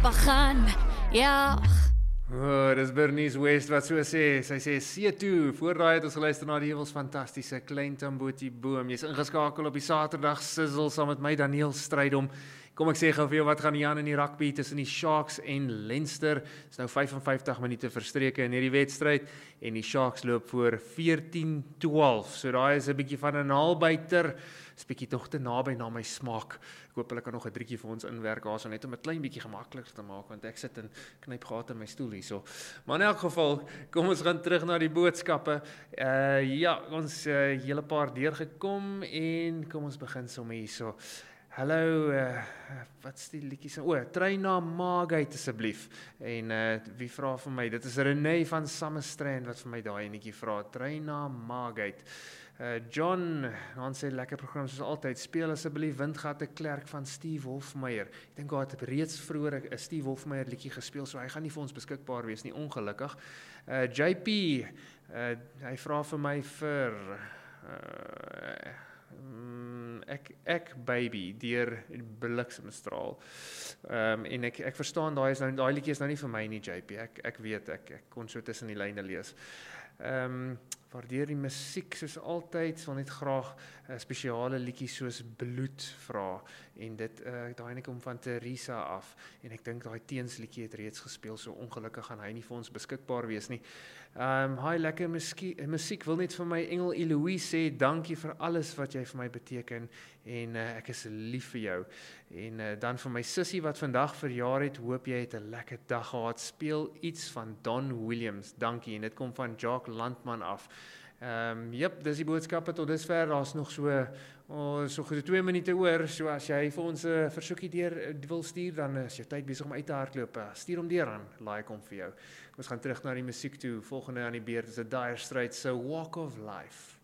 papa gaan jag. Dis Bernice West wat so sê. Sy sê, see toe, voor daai het ons geluister na die hewels fantastiese Klein Tambotie Boom. Jy's ingeskakel op die Saterdag Sizzle saam met my Daniel Strydom. Kom ek sê gou vir jou wat gaan die aan in die rugby tussen die Sharks en Leinster. Is nou 55 minute verstreke in hierdie wedstryd en die Sharks loop voor 14-12. So daai is 'n bietjie van 'n naalbyter. Is bietjie tog te naby na my smaak. Ek hoop hulle kan nog 'n drietjie vir ons inwerk daarso net om 'n klein bietjie gemakliker te maak want ek sit en knyp gate in my stoel hierso. Maar in elk geval, kom ons gaan terug na die boodskappe. Ja, ons hele paar deurgekom en kom ons begin sommer hierso. Hallo, wat's die liedjie se? Trein na Margate asseblief. En wie vra vir my? Dit is Renee van Summerstrand wat vir my daai enetjie vra. Trein na Margate. John, ons sê lekker program soos altyd. Speel asseblief Windgatte Klerk van Steve Hofmeyer. Ek dink hy het reeds vroeër 'n Steve Hofmeyer liedjie gespeel, so hy gaan nie vir ons beskikbaar wees nie, ongelukkig. JP, hy vra vir my vir ek baby deur Bliksemstraal. En ek verstaan daai liedjie is nou nie vir my nie, JP. Ek weet ek kon so tussen die lyne lees. Waardeer die musiek soos altyd, wil net graag spesiale liedjies soos Bloed vra en dit daai ene kom van Teresa af en ek dink daai teens liedjie het reeds gespeel, so ongelukkig gaan hy nie vir ons beskikbaar wees nie. Hi, lekker musiek, wil net vir my Engel Eloise sê, dankie vir alles wat jy vir my beteken en ek is lief vir jou. En dan vir my sussie wat vandag verjaar het, hoop jy het 'n lekker dag gehad, speel iets van Don Williams, dankie, en dit kom van Jacques Landman af. Jep, dis die boodskappe tot dusver, daar's nog so goed 2 minute oor, so as jy vir ons 'n versoekie deur wil stuur, dan is jou tyd besig om uit te hardloop, stuur hom deur aan, laai kom vir jou. Ons gaan terug na die musiek toe, volgende aan die beurt is 'n Dire Straits se Walk of Life.